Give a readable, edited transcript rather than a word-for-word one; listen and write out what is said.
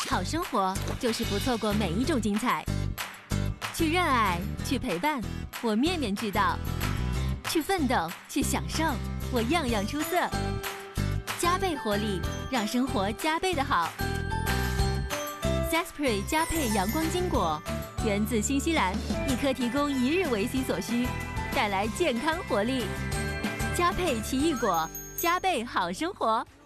好生活就是不错过每一种精彩。去热爱，去陪伴，我面面俱到；去奋斗，去享受，我样样出色。加倍活力，让生活加倍的好。Zespri 加配阳光金果，源自新西兰，一颗提供1日维 C 所需，带来健康活力。加配奇异果，加倍好生活。